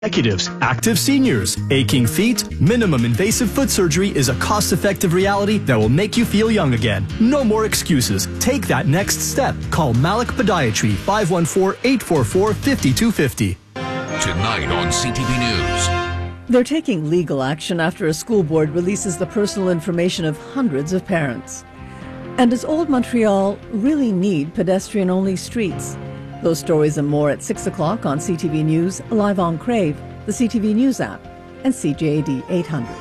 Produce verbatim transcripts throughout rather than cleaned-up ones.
Executives, active seniors, aching feet, minimum invasive foot surgery is a cost-effective reality that will make you feel young again. No more excuses. Take that next step. Call Malik Podiatry, five one four, eight four four, five two five zero. Tonight on C T V News. They're taking legal action after a school board releases the personal information of hundreds of parents. And does Old Montreal really need pedestrian-only streets? Those stories and more at six o'clock on C T V News, live on Crave, the C T V News app, and C J A D eight hundred.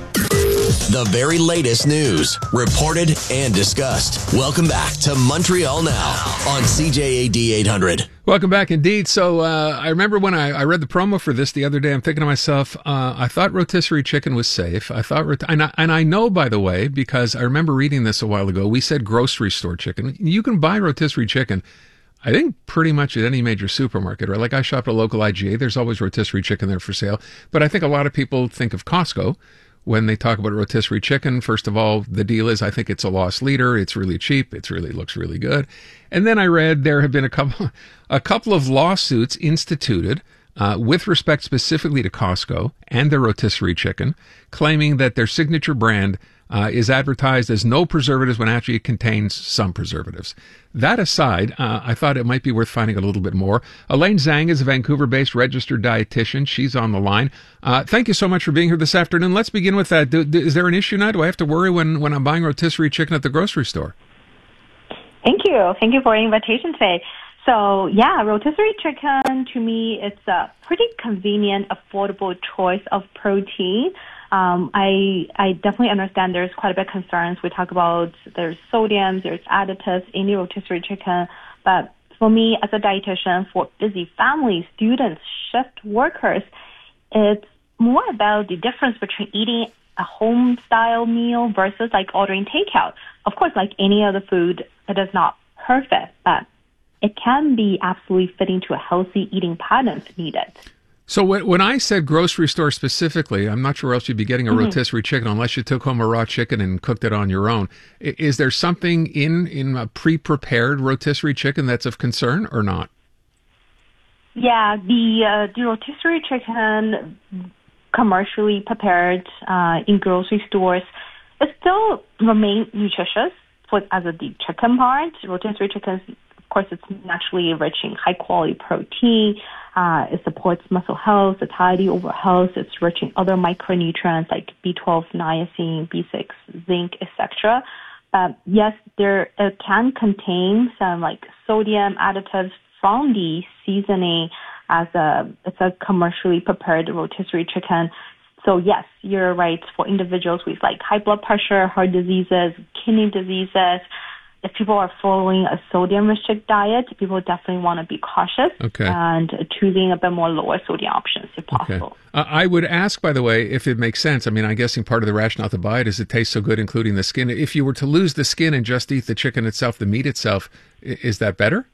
The very latest news, reported and discussed. Welcome back to Montreal Now on C J A D eight hundred. Welcome back indeed. So uh, I remember when I, I read the promo for this the other day, I'm thinking to myself, uh, I thought rotisserie chicken was safe. I thought, rot- and, I, and I know, by the way, because I remember reading this a while ago, we said grocery store chicken. You can buy rotisserie chicken, I think, pretty much at any major supermarket, right? Like I shop at a local I G A. There's always rotisserie chicken there for sale. But I think a lot of people think of Costco when they talk about rotisserie chicken. First of all, the deal is I think it's a loss leader. It's really cheap. It's really looks really good. And then I read there have been a couple, a couple of lawsuits instituted uh, with respect specifically to Costco and their rotisserie chicken, claiming that their signature brand Uh, is advertised as no preservatives when actually it contains some preservatives. That aside, uh, I thought it might be worth finding a little bit more. Elaine Zhang is a Vancouver-based registered dietitian. She's on the line. Uh, thank you so much for being here this afternoon. Let's begin with that. Do, do, is there an issue now? Do I have to worry when, when I'm buying rotisserie chicken at the grocery store? Thank you. Thank you for the invitation today. So, yeah, rotisserie chicken, to me, it's a pretty convenient, affordable choice of protein. Um, I I definitely understand there's quite a bit of concerns. We talk about there's sodium, there's additives in the rotisserie chicken. But for me, as a dietitian, for busy families, students, shift workers, it's more about the difference between eating a home-style meal versus like ordering takeout. Of course, like any other food, it is not perfect, but it can be absolutely fitting to a healthy eating pattern if needed. So when I said grocery store specifically, I'm not sure where else you'd be getting a mm-hmm. rotisserie chicken unless you took home a raw chicken and cooked it on your own. Is there something in, in a pre-prepared rotisserie chicken that's of concern or not? Yeah, the, uh, the rotisserie chicken commercially prepared uh, in grocery stores, it still remains nutritious for as a the chicken part. Rotisserie chicken, of course, it's naturally rich in high-quality protein. Uh, it supports muscle health, satiety, overall health. It's rich in other micronutrients like B twelve, niacin, B six, zinc, et cetera. Uh, yes, there it can contain some like sodium additives from the seasoning as a it's a commercially prepared rotisserie chicken. So yes, you're right. For individuals with like high blood pressure, heart diseases, kidney diseases, if people are following a sodium-restricted diet, people definitely want to be cautious okay. and choosing a bit more lower sodium options if possible. Okay. Uh, I would ask, by the way, if it makes sense. I mean, I'm guessing part of the rationale to buy it is it tastes so good, including the skin. If you were to lose the skin and just eat the chicken itself, the meat itself, is that better?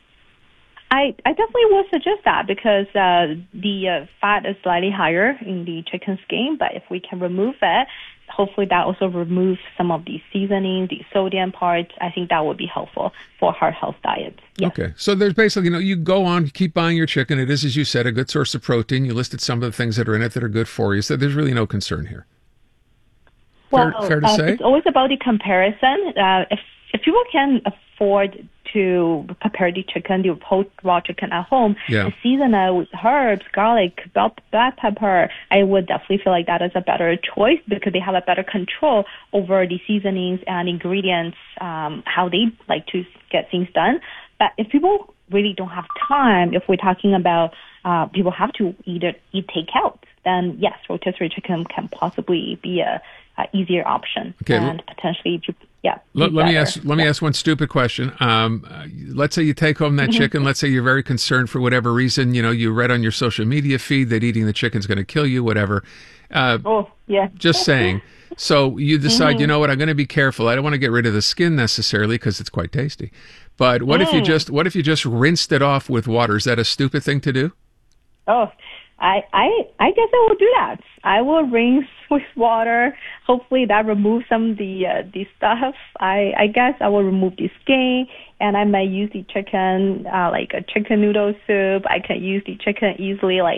I, I definitely would suggest that because uh, the uh, fat is slightly higher in the chicken skin, but if we can remove it, hopefully that also removes some of the seasoning, the sodium part. I think that would be helpful for heart health diet. Yes. Okay. So there's basically, you know, you go on, you keep buying your chicken. It is, as you said, a good source of protein. You listed some of the things that are in it that are good for you. So there's really no concern here. Well, fair, fair to uh, say? It's always about the comparison. Uh, if, if people can afford to prepare the chicken, the whole raw chicken at home, yeah. and season it with herbs, garlic, black pepper, I would definitely feel like that is a better choice because they have a better control over the seasonings and ingredients, um, how they like to get things done. But if people really don't have time, if we're talking about uh, people have to eat it, eat takeout, then yes, rotisserie chicken can possibly be a, a easier option okay. and potentially. Yeah. Let, let me ask. Let me yeah. ask one stupid question. Um, let's say you take home that chicken. Let's say you're very concerned for whatever reason. You know, you read on your social media feed that eating the chicken is going to kill you. Whatever. Uh, oh, yeah. Just saying. So you decide. Mm-hmm. You know what? I'm going to be careful. I don't want to get rid of the skin necessarily because it's quite tasty. But what mm. if you just? What if you just rinsed it off with water? Is that a stupid thing to do? Oh. I, I I guess I will do that. I will rinse with water. Hopefully that removes some of the uh, the stuff. I, I guess I will remove the skin, and I might use the chicken uh, like a chicken noodle soup. I can use the chicken easily like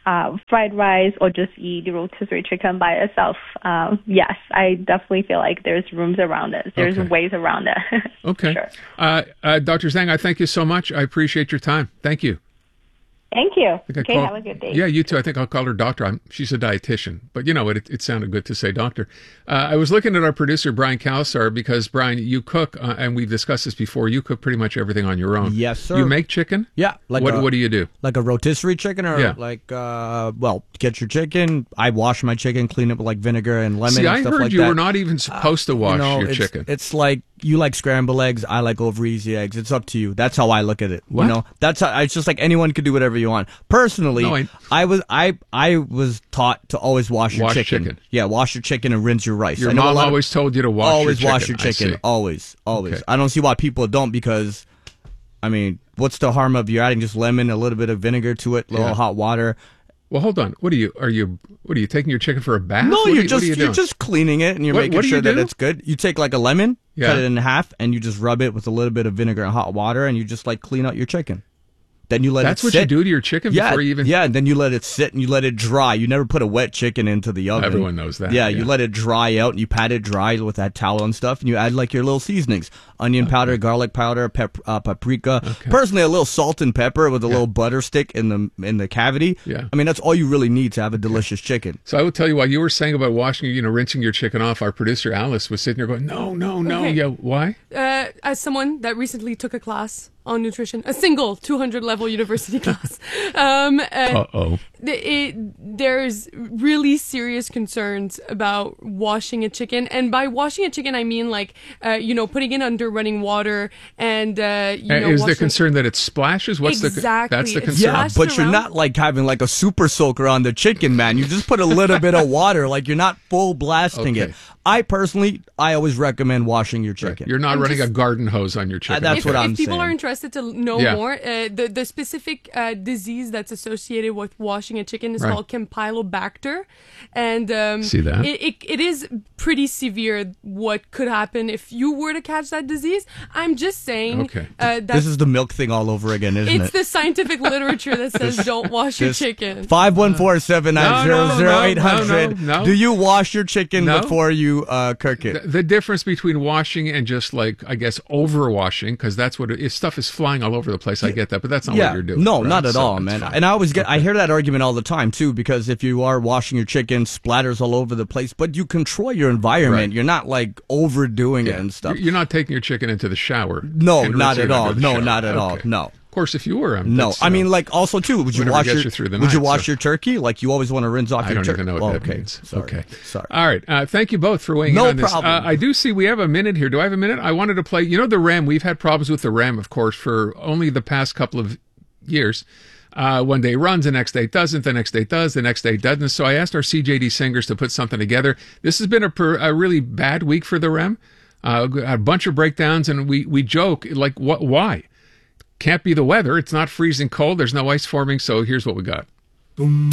uh, fried rice or just eat the rotisserie chicken by itself. Uh, yes, I definitely feel like there's rooms around it. There's Okay. ways around it. Okay. Sure. Uh, uh, Doctor Zhang, I thank you so much. I appreciate your time. Thank you. Thank you. I think I Okay, call- have a good day. Yeah, you too. I think I'll call her doctor. I'm, she's a dietitian, but you know what? It, it sounded good to say doctor. Uh, I was looking at our producer, Brian Kalsar, because Brian, you cook, uh, and we've discussed this before. You cook pretty much everything on your own. Yes, sir. You make chicken? Yeah. Like what, a, what do you do? Like a rotisserie chicken or Yeah. like, uh, well, get your chicken. I wash my chicken, clean it with like vinegar and lemon See, and I stuff heard like you that. were not even supposed to wash You know, your it's, chicken. It's like you like scrambled eggs. I like over easy eggs. It's up to you. That's how I look at it. What? You know, that's how, it's just like anyone could do whatever you want. Personally, No, I- I was I I was taught to always wash your Wash chicken. chicken. Yeah, wash your chicken and rinse your rice. Your I know a mom lot of- always told you to wash always your chicken. wash your I chicken. see. Always, always. Okay. I don't see why people don't because, I mean, what's the harm of you adding just lemon, a little bit of vinegar to it, a little Yeah. hot water? Well, hold on. What are you? Are you? What are you taking your chicken for a bath? No, What are you're you- just what are you you're doing? just cleaning it and you're What- making what do sure you that do? it's good. You take like a lemon, Yeah. cut it in half, and you just rub it with a little bit of vinegar and hot water, and you just like clean out your chicken. Then you let That's it what sit. you do to your chicken Yeah, before you even. yeah, and then you let it sit and you let it dry. You never put a wet chicken into the oven. Everyone knows that, Yeah, yeah. you let it dry out and you pat it dry with that towel and stuff, and you add like your little seasonings: onion powder, garlic powder, pep- uh, paprika. Personally, a little salt and pepper with a little butter stick in the in the cavity. Yeah. I mean that's all you really need to have a delicious chicken. So I will tell you while you were saying about washing, you know, rinsing your chicken off, our producer Alice was sitting there going, "No, no, no, Okay. yeah, why?" Uh, as someone that recently took a class on nutrition, a single two hundred level university class, um, uh, Uh oh. th- it, there's really serious concerns about washing a chicken, and by washing a chicken, I mean like uh, you know putting it under running water and uh, you know Is there washing- concern that it splashes? What's Exactly. the? That's the It's concern. Yeah, Splash but it you're around. not like having like a super soaker on the chicken, man. You just put a little bit of water, like you're not full blasting Okay. it. I personally, I always recommend washing your Right. chicken. You're not I'm running just- a garden hose on your chicken. that's if, what if I'm people saying. are interested to know Yeah. more, uh, the the specific uh, disease that's associated with washing a chicken is Right. called Campylobacter, and um, See that? It, it it is pretty severe. What could happen if you were to catch that disease? I'm just saying. Okay. Uh, that's, This is the milk thing all over again, isn't it's it? the scientific literature that says don't wash your chicken. Five one four seven nine No, zero zero no, eight hundred. no, no, no. Do you wash your chicken No. before you uh, cook it? The, the difference between washing and just like I guess overwashing, because that's what it, if stuff is flying all over the place. I get that, but that's not yeah, what you're doing. no, right? not at So all, it's man. fine. And I always get, I hear that argument all the time too, because if you are washing your chicken, splatters all over the place, but you control your environment. Right. You're not like overdoing it and stuff. You're not taking your chicken into the shower. No, and not rinsing at it all. under the No, shower. not at all. Okay. No. Of course, if you were, I'm No, that's, I uh, mean, like, also too, would you whatever wash gets your you through the would you night, wash so- your turkey? Like you always want to rinse off I your don't turkey. even know what Oh, that okay. means. Sorry. Okay. Sorry. All right. Uh, thank you both for weighing No in on this. problem. Uh, I do see we have a minute here. Do I have a minute? I wanted to play. You know, the RAM. We've had problems with the RAM, of course, for only the past couple of years. Uh, one day runs, the next day doesn't, the next day does, the next day doesn't. So I asked our C J D singers to put something together. This has been a, per, a really bad week for the RAM. Uh, a bunch of breakdowns, and we, we joke, like, what? Why? Can't be the weather. It's not freezing cold. There's no ice forming. So here's what we got.